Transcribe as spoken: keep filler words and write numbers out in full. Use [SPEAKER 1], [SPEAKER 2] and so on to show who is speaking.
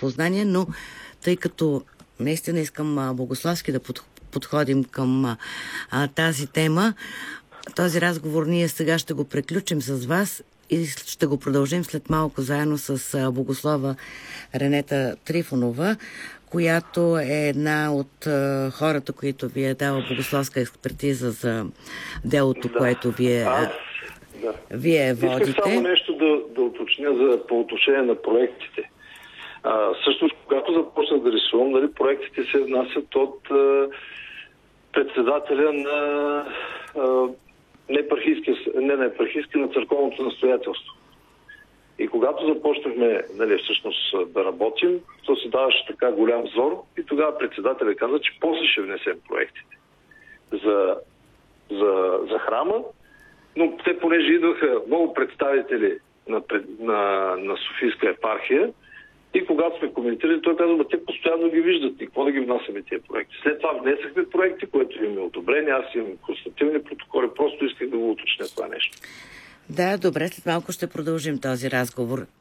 [SPEAKER 1] познания, но тъй като наистина искам а, богословски да под, подходим към а, тази тема, този разговор ние сега ще го приключим с вас и ще го продължим след малко заедно с а, богослова Ренета Трифонова, която е една от а, хората, които ви е дала богословска експертиза за делото, да. което вие,
[SPEAKER 2] Аз, да.
[SPEAKER 1] вие водите.
[SPEAKER 2] Искам само нещо да, да уточня за, по отношение на проектите. А, всъщност, когато започнах да рисувам, нали, проектите се внасят от а, председателя на а, непархийския, не на епархийския, на църковното настоятелство. И когато започнахме, нали, всъщност да работим, то се даваше така голям взор и тогава председателя каза, че после ще внесем проектите за, за, за храма, но те понеже идваха много представители на, на, на Софийска епархия и когато сме коментирали, той казва, те постоянно ги виждат и какво да ги внасяме тези проекти. След това внесахме проекти, което имаме одобрени, аз имам констативни протоколи, просто исках да го уточня това нещо.
[SPEAKER 1] Да, добре, след малко ще продължим този разговор.